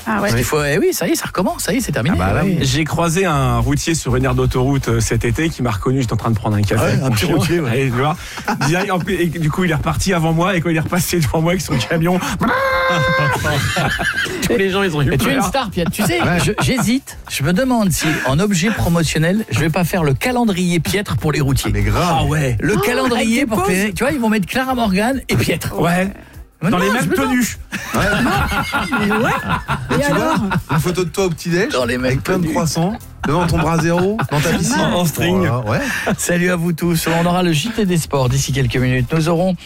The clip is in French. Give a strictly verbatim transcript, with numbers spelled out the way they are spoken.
Ah ouais. Il faut, eh oui, ça y est, ça recommence, ça y est, c'est terminé. Ah bah, ouais. j'ai croisé un routier sur une aire d'autoroute euh, cet été qui m'a reconnu, j'étais en train de prendre un café. Ouais, avec un mon petit chien. routier, ouais. Et, tu vois, direct, en plus, et du coup, il est reparti avant moi et quand il est repassé devant moi avec son camion, tous les gens, ils ont eu Et tu es une peur. star, Pierre. Tu sais, je- j'hésite. Je me demande si, en objet promotionnel, je vais pas faire le calendrier Piètre pour les routiers. Mais grave. Ah ouais. Le Oh, calendrier avec des pour que, pauses. tu vois, ils vont mettre Clara Morgan et Piètre. Ouais. Mais Dans non, les je mêmes me demande. tenues. Mais ouais. Et Et tu alors vois, une photo de toi au petit-déj, Dans les mêmes avec plein de tenues. croissants, devant ton bras zéro, dans ta piscine. En string. Voilà, ouais. Salut à vous tous. On aura le J T des sports d'ici quelques minutes. Nous aurons